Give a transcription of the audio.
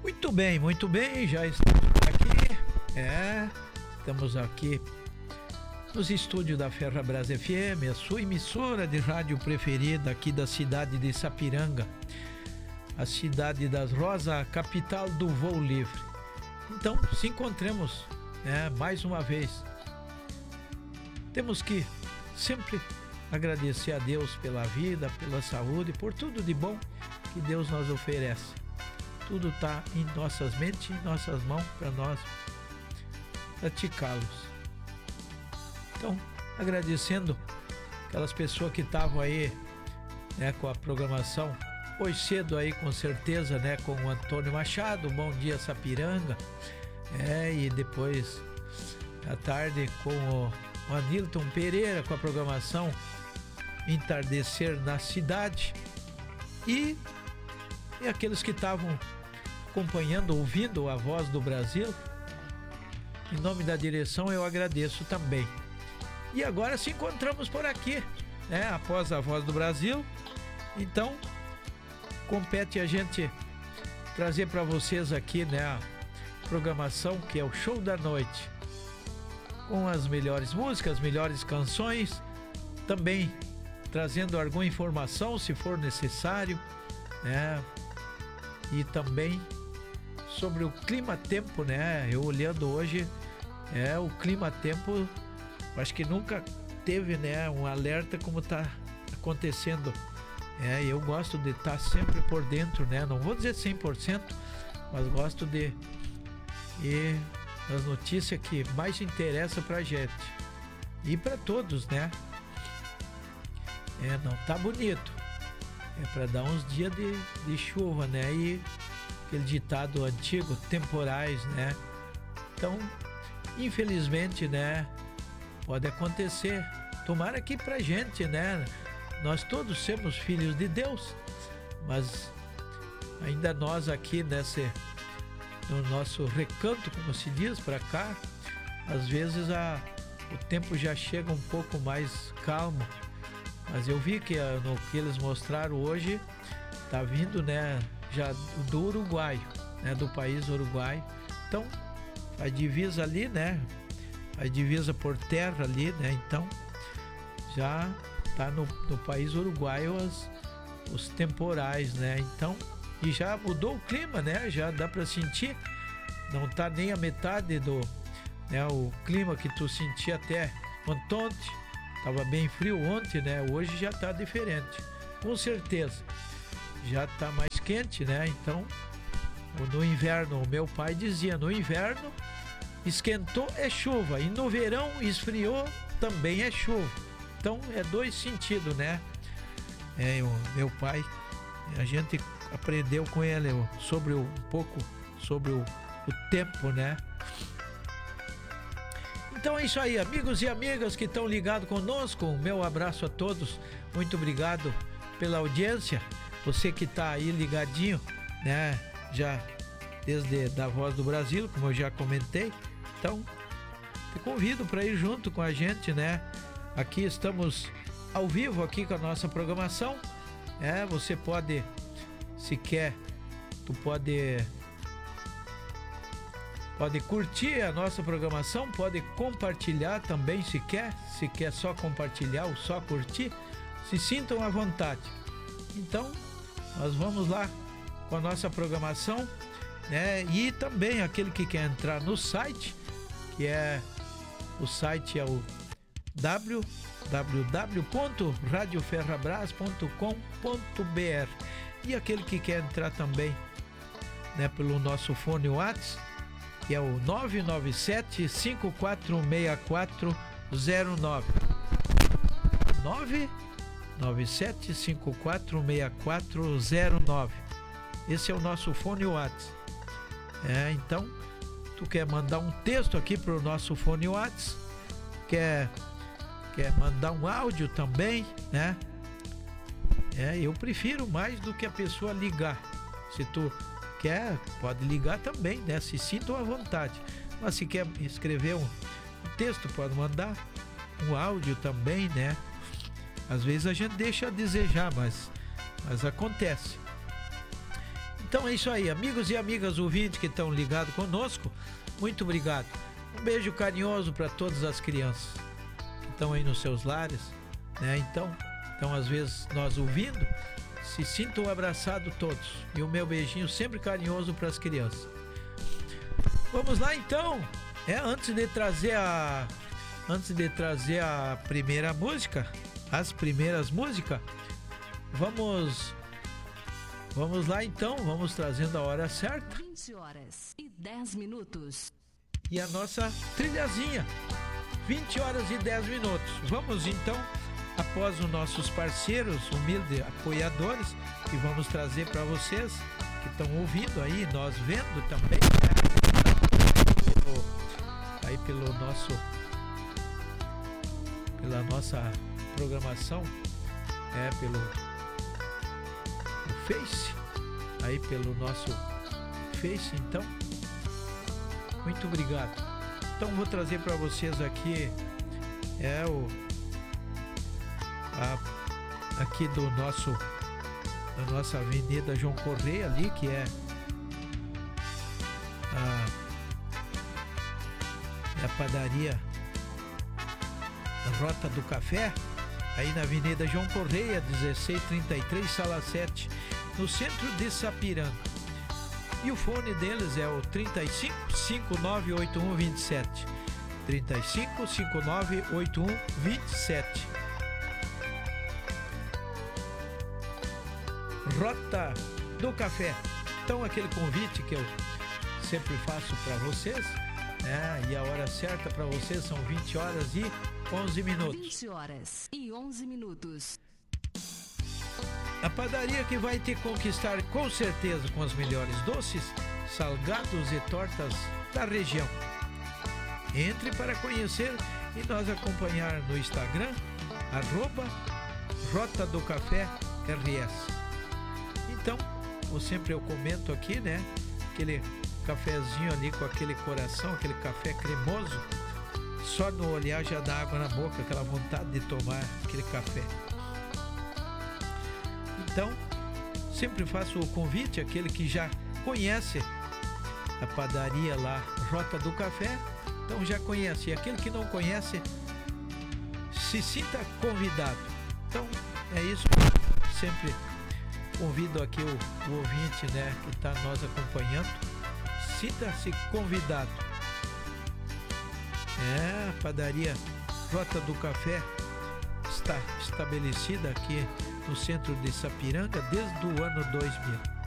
Muito bem, já estamos aqui. Estamos aqui nos estúdios da Ferrabras FM, a sua emissora de rádio preferida aqui da cidade de Sapiranga, a cidade das Rosas, a capital do voo livre. Então, se encontremos mais uma vez. Temos que sempre agradecer a Deus pela vida, pela saúde, por tudo de bom que Deus nos oferece. Tudo está em nossas mentes, em nossas mãos, para nós praticá-los. Então, agradecendo aquelas pessoas que estavam aí com a programação hoje cedo aí, com certeza, com o Antônio Machado, Bom Dia Sapiranga, e depois à tarde com o Anilton Pereira com a programação Entardecer na Cidade, e aqueles que estavam acompanhando, ouvindo a Voz do Brasil. Em nome da direção eu agradeço também. E agora se encontramos por aqui, após a Voz do Brasil. Então compete a gente trazer para vocês aqui a programação que é o Show da Noite, com as melhores músicas, melhores canções, também trazendo alguma informação se for necessário, e também sobre o clima-tempo, eu olhando hoje, o clima-tempo, acho que nunca teve, um alerta como está acontecendo. Eu gosto de estar sempre por dentro, não vou dizer 100%, mas gosto de e as notícias que mais interessam pra gente e para todos, não tá bonito, para dar uns dias de chuva, e aquele ditado antigo, temporais, então infelizmente, pode acontecer. Tomara que pra gente, nós todos somos filhos de Deus, mas ainda nós aqui no nosso recanto, como se diz, para cá, às vezes o tempo já chega um pouco mais calmo. Mas eu vi que no que eles mostraram hoje, tá vindo, já do Uruguai, do país Uruguai. Então, a divisa ali, a divisa por terra ali, então, já tá no país Uruguai os temporais, então, e já mudou o clima, já dá para sentir, não tá nem a metade do, o clima que tu sentia até ontem. Tava bem frio ontem, hoje já tá diferente, com certeza, já tá mais quente, então, no inverno, o meu pai dizia, no inverno esquentou é chuva, e no verão esfriou também é chuva. Então é dois sentidos, o meu pai, a gente aprendeu com ele sobre um pouco sobre o tempo, Então é isso aí, amigos e amigas que estão ligados conosco, meu abraço a todos, muito obrigado pela audiência, você que está aí ligadinho, já desde da Voz do Brasil, como eu já comentei. Então te convido para ir junto com a gente, aqui estamos ao vivo aqui com a nossa programação, você pode, se quer, tu pode curtir a nossa programação, pode compartilhar também, se quer só compartilhar ou só curtir, se sintam à vontade. Então, nós vamos lá com a nossa programação, e também aquele que quer entrar no site, que o site é o www.radioferrabras.com.br, e aquele que quer entrar também, pelo nosso fone WhatsApp, que é o 997-546409. 997-546409. Esse é o nosso fone WhatsApp. Então, tu quer mandar um texto aqui para o nosso fone WhatsApp, quer mandar um áudio também, eu prefiro mais do que a pessoa ligar. Se tu quer, pode ligar também, se sintam à vontade. Mas se quer escrever um texto, pode mandar um áudio também, Às vezes a gente deixa a desejar, mas acontece. Então é isso aí, amigos e amigas ouvintes que estão ligados conosco, muito obrigado. Um beijo carinhoso para todas as crianças que estão aí nos seus lares, né? Então às vezes nós ouvindo, se sintam abraçados todos. E o meu beijinho sempre carinhoso para as crianças. Vamos lá então. Antes de trazer a primeira música, as primeiras músicas, vamos lá então, vamos trazendo a hora certa. 20h10. E a nossa trilhazinha, 20h10. Vamos então, após os nossos parceiros, humildes apoiadores, e vamos trazer para vocês que estão ouvindo aí, nós vendo também, né? Aí pela nossa programação, pelo Face, aí pelo nosso Face, então, muito obrigado. Então vou trazer para vocês aqui aqui da nossa Avenida João Correia ali, que é a padaria Rota do Café, aí na Avenida João Correia, 1633, sala 7, no centro de Sapiranga. E o fone deles é o 35 59 81 27. 35 59 81 27. Rota do Café. Então, aquele convite que eu sempre faço para vocês, né? E a hora certa para vocês são 20h11. 20h11. A padaria que vai te conquistar com certeza com os melhores doces, salgados e tortas da região. Entre para conhecer e nos acompanhar no Instagram, @Rota do Café RS. Então, como sempre eu comento aqui, né? Aquele cafezinho ali com aquele coração, aquele café cremoso, só no olhar já dá água na boca, aquela vontade de tomar aquele café. Então, sempre faço o convite àquele que já conhece a padaria lá, Rota do Café, então já conhece. E aquele que não conhece, se sinta convidado. Então, é isso. Sempre convido aqui o ouvinte, né, que está nos acompanhando. Sinta-se convidado. A padaria Rota do Café está estabelecida aqui no centro de Sapiranga desde o ano 2000.